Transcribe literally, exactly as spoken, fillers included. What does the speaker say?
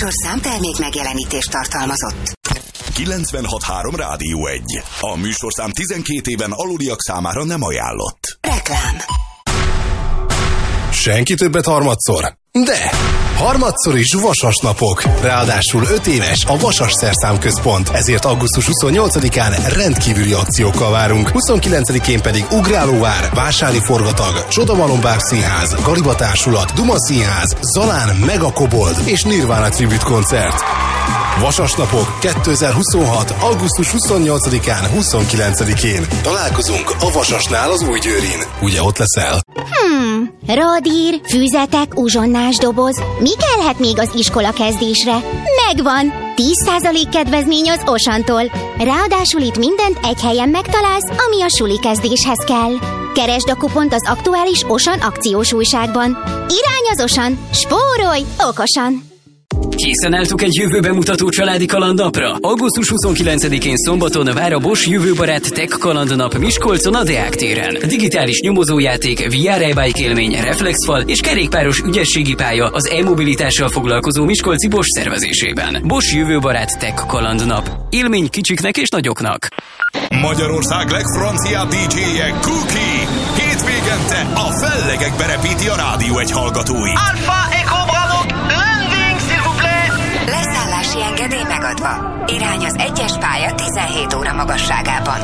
műsorszám termék megjelenítést tartalmazott. kilencvenhat három Rádió egy. A műsorszám tizenkét éven aluliak számára nem ajánlott. Reklám. Senki többet harmadszor? De! Harmadszor is Vasas napok. Ráadásul öt éves a Vasas Szerszámközpont. Ezért augusztus huszonnyolcadikán rendkívüli akciókkal várunk. huszonkilencedikén pedig Ugrálóvár, Vásárli Forgatag, Csodamalom Színház, Gariba Társulat, Duma Színház, Zalán Mega Kobold és Nirvana Tribute koncert. Vasas napok kétezer-huszonhat. augusztus huszonnyolcadikán, huszonkilencedikén. Találkozunk a Vasasnál az Újgyőrin. Ugye ott leszel? Hmm, radír, füzetek, uzsonnás doboz. Mi kellhet még az iskola kezdésre? Megvan! tíz százalék kedvezmény az Osantól. Ráadásul itt mindent egy helyen megtalálsz, ami a suli kezdéshez kell. Keresd a kupont az aktuális Osan akciós újságban. Irány az Osan! Spórolj okosan! Készen álltuk egy jövőbe mutató családi kalandnapra? augusztus huszonkilencedikén szombaton vár a Bosch jövőbarát Tech kalandnap Miskolcon a Deák téren. Digitális nyomozójáték, vé er e-bike élmény, reflexfal és kerékpáros ügyességi pálya az e-mobilitással foglalkozó miskolci Bosch szervezésében. Bosch jövőbarát Tech kalandnap. Élmény kicsiknek és nagyoknak. Magyarország legfranciább dé dzséje Cookie. Hétvégente a fellegekbe repíti a Rádió egy hallgatói. Alpha Echo Bravo, landing s'il vous plaît. Leszállási engedély megadva. Irány az egyes pálya tizenhét óra magasságában.